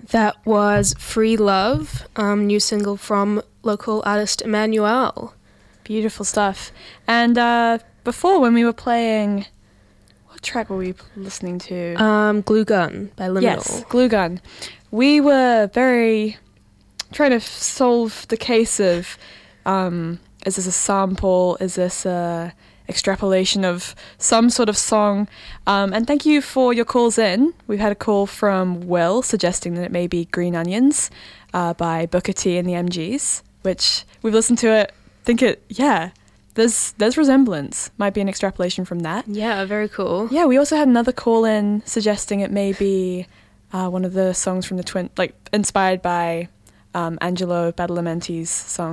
That was Free Love, new single from local artist Emmanuel. Beautiful stuff. And before, when we were playing, what track were we listening to? Glue Gun by Liminal. Yes, Glue Gun. We were very trying to solve the case of, is this a sample? Is this a extrapolation of some sort of song? And thank you for your calls in. We've had a call from Will suggesting that it may be Green Onions by Booker T and the MGs, which we've listened to it, there's resemblance. Might be an extrapolation from that. Yeah, very cool. Yeah, we also had another call in suggesting it may be one of the songs from the inspired by Angelo Badalamenti's song